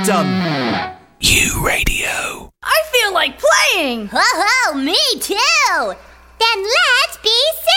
done. You Radio. I feel like playing. Ho ho, me too. Then let's be silly.